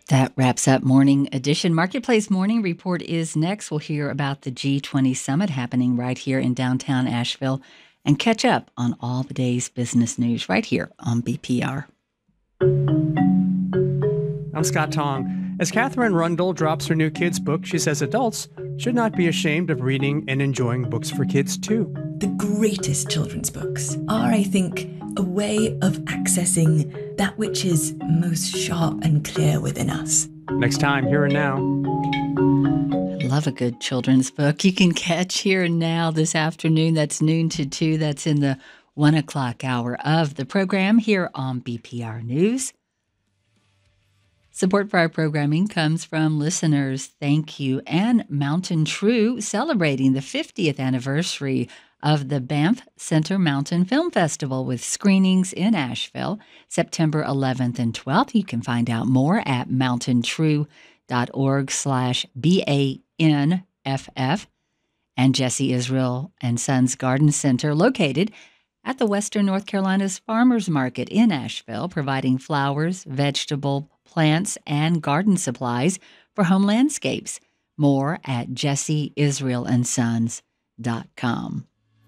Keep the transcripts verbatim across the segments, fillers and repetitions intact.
That wraps up Morning Edition. Marketplace Morning Report is next. We'll hear about the G twenty Summit happening right here in downtown Asheville and catch up on all the day's business news right here on B P R. I'm Scott Tong. As Catherine Rundle drops her new kids' book, she says adults should not be ashamed of reading and enjoying books for kids, too. The greatest children's books are, I think, a way of accessing that which is most sharp and clear within us. Next time, Here and Now. Love a good children's book. You can catch Here and Now this afternoon. That's noon to two. That's in the one o'clock hour of the program here on B P R News. Support for our programming comes from listeners. Thank you. And Mountain True, celebrating the fiftieth anniversary of the Banff Center Mountain Film Festival with screenings in Asheville, September eleventh and twelfth. You can find out more at mountain true dot org slash B A N F F. And Jesse Israel and Sons Garden Center, located at the Western North Carolina's Farmers Market in Asheville, providing flowers, vegetable, plants, and garden supplies for home landscapes. More at jesse israel and sons dot com.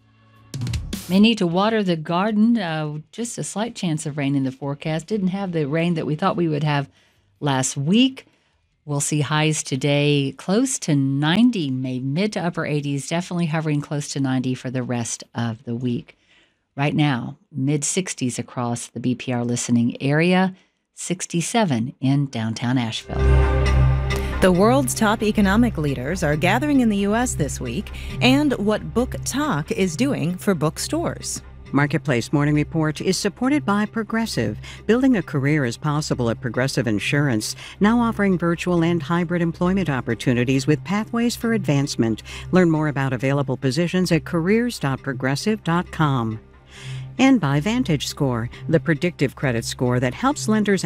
May need to water the garden. Uh, just a slight chance of rain in the forecast. Didn't have the rain that we thought we would have last week. We'll see highs today close to ninety, maybe mid to upper eighties, definitely hovering close to ninety for the rest of the week. Right now, mid sixties across the B P R listening area, sixty-seven in downtown Asheville. The world's top economic leaders are gathering in the U S this week, and what Book Talk is doing for bookstores. Marketplace Morning Report is supported by Progressive. Building a career is possible at Progressive Insurance, now offering virtual and hybrid employment opportunities with pathways for advancement. Learn more about available positions at careers dot progressive dot com. And by VantageScore, the predictive credit score that helps lenders